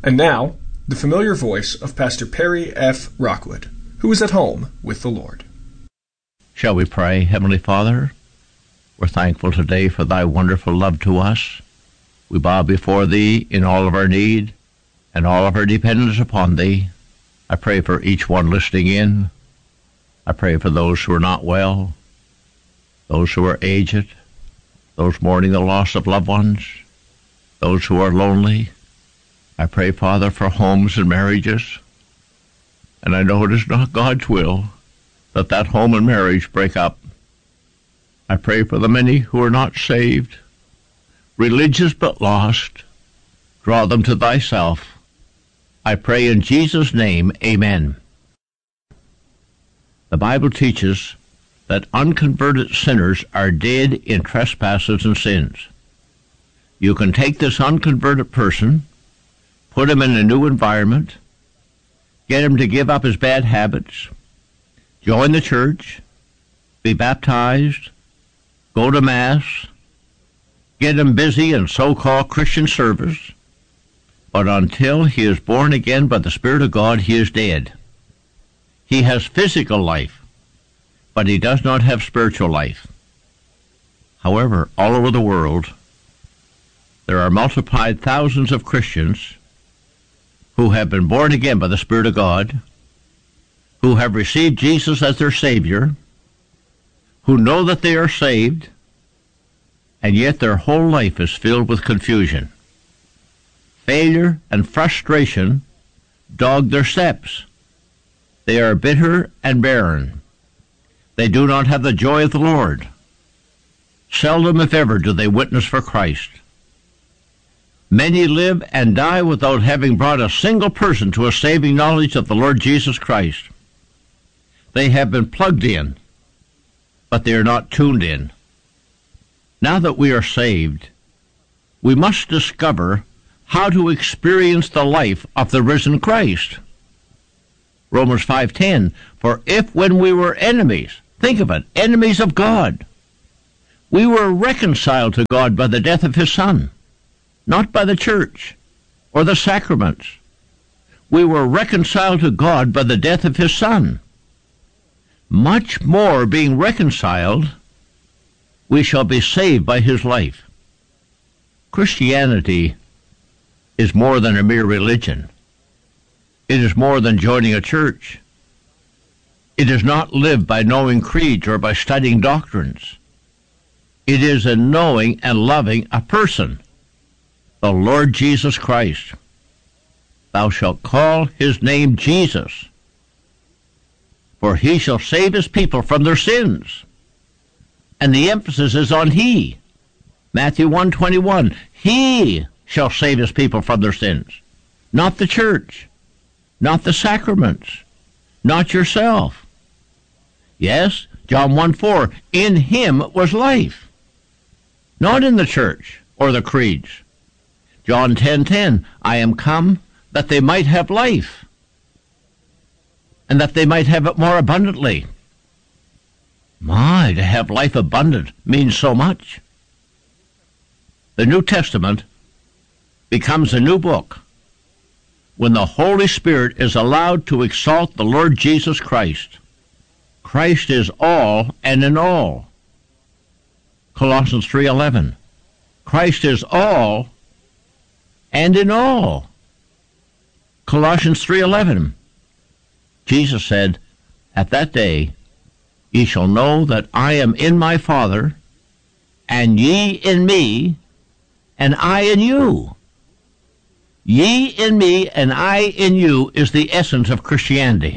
And now, the familiar voice of Pastor Perry F. Rockwood, who is at home with the Lord. Shall we pray? Heavenly Father, we're thankful today for thy wonderful love to us. We bow before thee in all of our need and all of our dependence upon thee. I pray for each one listening in. I pray for those who are not well, those who are aged, those mourning the loss of loved ones, those who are lonely. I pray, Father, for homes and marriages. And I know it is not God's will that that home and marriage break up. I pray for the many who are not saved, religious but lost. Draw them to thyself. I pray in Jesus' name, amen. The Bible teaches that unconverted sinners are dead in trespasses and sins. You can take this unconverted person, put him in a new environment, get him to give up his bad habits, join the church, be baptized, go to Mass, get him busy in so-called Christian service, but until he is born again by the Spirit of God, he is dead. He has physical life, but he does not have spiritual life. However, all over the world, there are multiplied thousands of Christians who have been born again by the Spirit of God, who have received Jesus as their Savior, who know that they are saved, and yet their whole life is filled with confusion. Failure and frustration dog their steps. They are bitter and barren. They do not have the joy of the Lord. Seldom, if ever, do they witness for Christ. Many live and die without having brought a single person to a saving knowledge of the Lord Jesus Christ. They have been plugged in, but they are not tuned in. Now that we are saved, we must discover how to experience the life of the risen Christ. Romans 5:10, for if when we were enemies, think of it, enemies of God, we were reconciled to God by the death of his Son, not by the church or the sacraments. We were reconciled to God by the death of his Son. Much more being reconciled, we shall be saved by his life. Christianity is more than a mere religion. It is more than joining a church. It is not lived by knowing creeds or by studying doctrines. It is in knowing and loving a person, the Lord Jesus Christ. Thou shalt call his name Jesus, for he shall save his people from their sins. And the emphasis is on he. Matthew 1:21, he shall save his people from their sins. Not the church, not the sacraments, not yourself. Yes, John 1:4, in him was life, not in the church or the creeds. John 10:10, I am come that they might have life, and that they might have it more abundantly. My, to have life abundant means so much. The New Testament becomes a new book when the Holy Spirit is allowed to exalt the Lord Jesus Christ. Christ is all and in all. Colossians 3:11. Christ is all and in all. Colossians 3:11. Jesus said, at that day ye shall know that I am in my Father, and ye in me, and I in you. Ye in me and I in you is the essence of Christianity.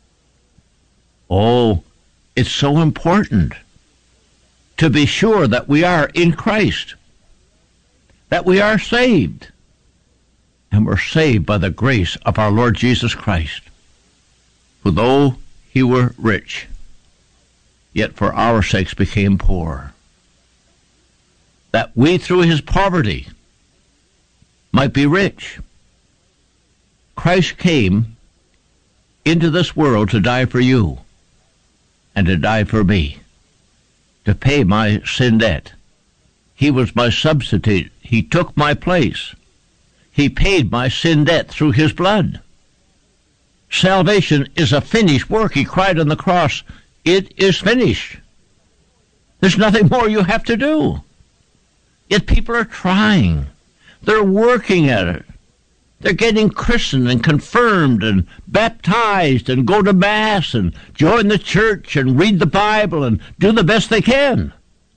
Oh, it's so important to be sure that we are in Christ, that we are saved, and we're saved by the grace of our Lord Jesus Christ, who though he were rich, yet for our sakes became poor, that we through his poverty might be rich. Christ came into this world to die for you and to die for me, to pay my sin debt. He was my substitute. He took my place. He paid my sin debt through his blood. Salvation is a finished work. He cried on the cross, "It is finished." There's nothing more you have to do. Yet people are trying. They're working at it. They're getting christened and confirmed and baptized and go to Mass and join the church and read the Bible and do the best they can.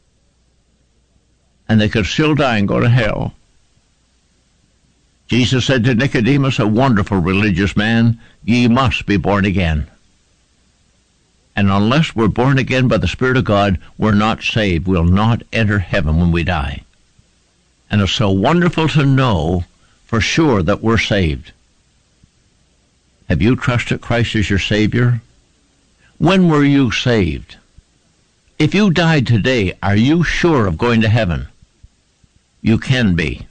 And they could still die and go to hell. Jesus said to Nicodemus, a wonderful religious man, "Ye must be born again." And unless we're born again by the Spirit of God, we're not saved. We'll not enter heaven when we die. And it's so wonderful to know for sure that we're saved. Have you trusted Christ as your Savior? When were you saved? If you died today, are you sure of going to heaven? You can be.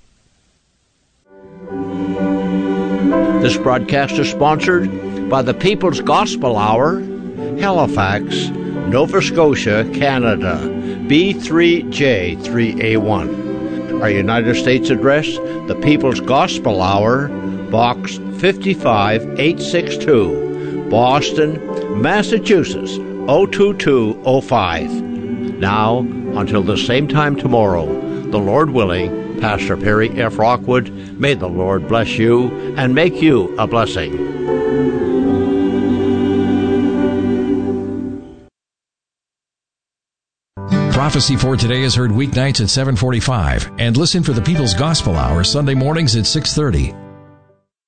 This broadcast is sponsored by the People's Gospel Hour, Halifax, Nova Scotia, Canada, B3J3A1. Our United States address, the People's Gospel Hour, Box 55862, Boston, Massachusetts, 02205. Now, until the same time tomorrow, the Lord willing, Pastor Perry F. Rockwood, may the Lord bless you and make you a blessing. Prophecy for Today is heard weeknights at 7:45 and listen for the People's Gospel Hour Sunday mornings at 6:30.